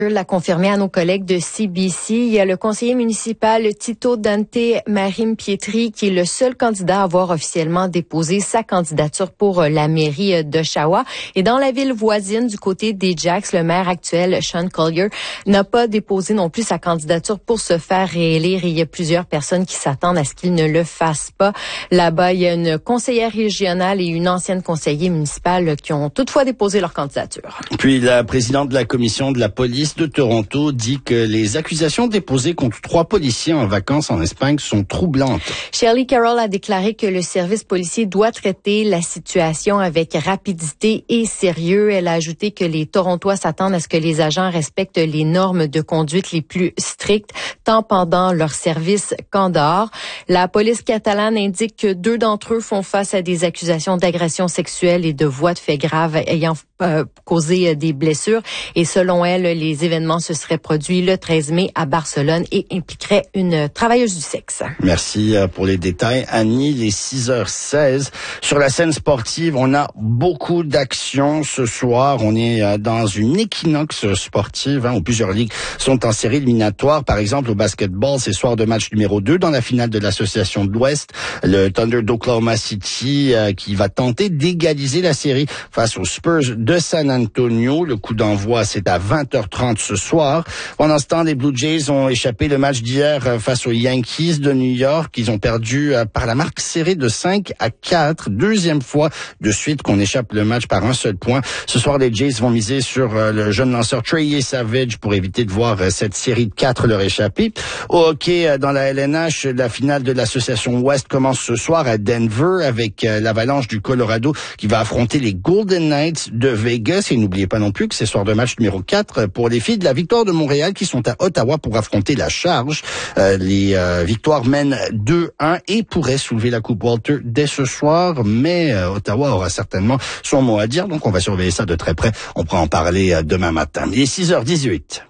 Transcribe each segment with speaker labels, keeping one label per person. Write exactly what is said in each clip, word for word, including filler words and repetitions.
Speaker 1: l'a confirmé à nos collègues de C B C. Il y a le conseiller municipal Tito Dante Marim Pietri qui est le seul candidat à avoir officiellement déposé sa candidature pour la mairie d'Oshawa. Et dans la ville voisine du côté d'Ajax, le maire actuel, Sean Collier, n'a pas déposé non plus sa candidature pour se faire réélire. Et il y a plusieurs personnes qui s'attendent à ce qu'il ne le fasse pas. Là-bas, il y a une conseillère régionale et une ancienne conseillère municipale qui ont toutefois déposé leur candidature.
Speaker 2: Puis la présidente de la commission de la police de Toronto dit que les accusations déposées contre trois policiers en vacances en Espagne sont troublantes.
Speaker 1: Shirley Carroll a déclaré que le service policier doit traiter la situation avec rapidité et sérieux. Elle a ajouté que les Torontois s'attendent à ce que les agents respectent les normes de conduite les plus strictes, tant pendant leur service qu'en dehors. La police catalane indique que deux d'entre eux font face à des accusations d'agression sexuelle et de voies de fait graves ayant euh, causé des blessures. Et selon elle, les événements se seraient produits le treize mai à Barcelone et impliqueraient une travailleuse du sexe.
Speaker 2: Merci pour les détails. Annie, les six heures seize. Sur la scène sportive, on a beaucoup d'actions ce soir. On est dans une équinoxe sportive hein, où plusieurs ligues sont en série éliminatoire. Par exemple, au basketball, c'est soir de match numéro deux dans la finale de l'Association de l'Ouest. Le Thunder d'Oklahoma City euh, qui va tenter d'égaliser la série face aux Spurs de San Antonio. Le coup d'envoi, c'est à vingt heures trente ce soir. Pendant ce temps, les Blue Jays ont échappé le match d'hier face aux Yankees de New York. Ils ont perdu par la marque serrée de cinq à quatre. Deuxième fois de suite qu'on échappe le match par un seul point. Ce soir, les Jays vont miser sur le jeune lanceur Trey Savage pour éviter de voir cette série de quatre leur échapper. Au hockey, dans la L N H, la finale de l'Association Ouest commence ce soir à Denver avec l'Avalanche du Colorado qui va affronter les Golden Knights de Vegas. Et n'oubliez pas non plus que c'est soir de match numéro quatre pour les filles de la Victoire de Montréal qui sont à Ottawa pour affronter la Charge. Euh, les euh, Victoires mènent deux un et pourraient soulever la Coupe Walter dès ce soir, mais euh, Ottawa aura certainement son mot à dire, donc on va surveiller ça de très près. On pourra en parler euh, demain matin. Il est six heures dix-huit.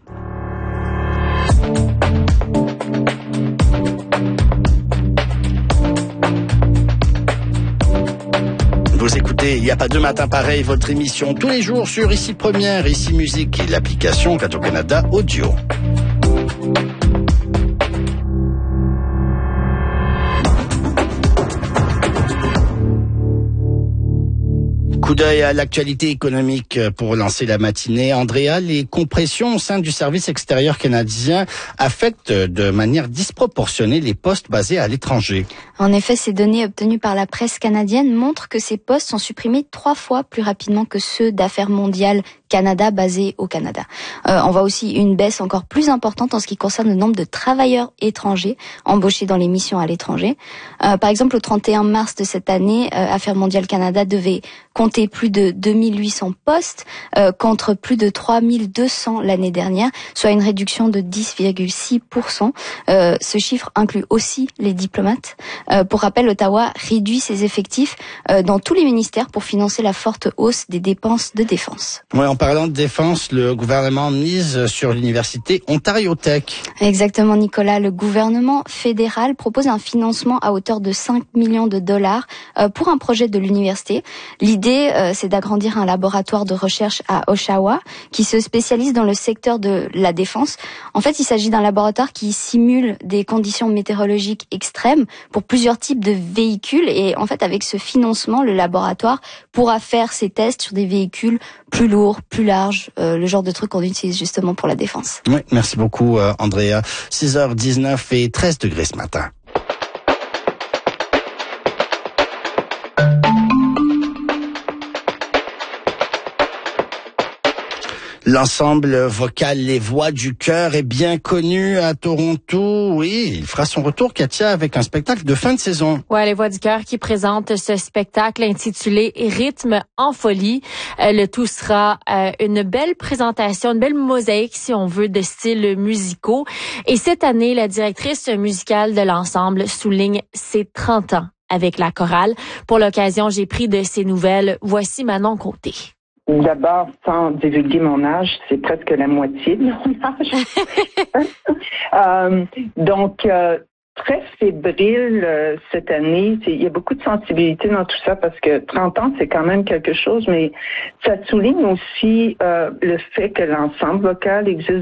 Speaker 2: Vous écoutez, il n'y a pas deux matins pareils, votre émission tous les jours sur Ici Première, Ici Musique et l'application Radio-Canada Audio. Coup d'œil à l'actualité économique pour lancer la matinée. Andrea, les compressions au sein du service extérieur canadien affectent de manière disproportionnée les postes basés à l'étranger.
Speaker 3: En effet, ces données obtenues par la presse canadienne montrent que ces postes sont supprimés trois fois plus rapidement que ceux d'Affaires mondiales Canada basés au Canada. Euh, on voit aussi une baisse encore plus importante en ce qui concerne le nombre de travailleurs étrangers embauchés dans les missions à l'étranger. Euh, par exemple, au trente et un mars de cette année, euh, Affaires mondiales Canada devait compter plus de deux mille huit cents postes euh, contre plus de trois mille deux cents l'année dernière, soit une réduction de dix virgule six pour cent. Euh, ce chiffre inclut aussi les diplomates. Euh, pour rappel, Ottawa réduit ses effectifs euh, dans tous les ministères pour financer la forte hausse des dépenses de défense.
Speaker 2: Ouais, en parlant de défense, le gouvernement mise sur l'université Ontario Tech.
Speaker 3: Exactement, Nicolas. Le gouvernement fédéral propose un financement à hauteur de cinq millions de dollars euh, pour un projet de l'université. L'idée, euh, c'est d'agrandir un laboratoire de recherche à Oshawa qui se spécialise dans le secteur de la défense. En fait, il s'agit d'un laboratoire qui simule des conditions météorologiques extrêmes pour plusieurs types de véhicules. Et en fait, avec ce financement, le laboratoire pourra faire ses tests sur des véhicules plus lourds, plus larges, euh, le genre de truc qu'on utilise justement pour la défense.
Speaker 2: Oui, merci beaucoup, euh, Andrea. six heures dix-neuf et treize degrés ce matin. L'ensemble vocal Les Voix du Cœur est bien connu à Toronto. Oui, il fera son retour, Katia, avec un spectacle de fin de saison.
Speaker 4: Ouais, Les Voix du Cœur qui présente ce spectacle intitulé Rythme en folie. Euh, le tout sera euh, une belle présentation, une belle mosaïque, si on veut, de styles musicaux. Et cette année, la directrice musicale de l'ensemble souligne ses trente ans avec la chorale. Pour l'occasion, j'ai pris de ses nouvelles. Voici Manon Côté.
Speaker 5: D'abord, sans divulguer mon âge, c'est presque la moitié de mon âge. euh, donc, euh, très fébrile euh, cette année. Il y a beaucoup de sensibilité dans tout ça parce que trente ans, c'est quand même quelque chose, mais ça souligne aussi euh, le fait que l'ensemble vocal existe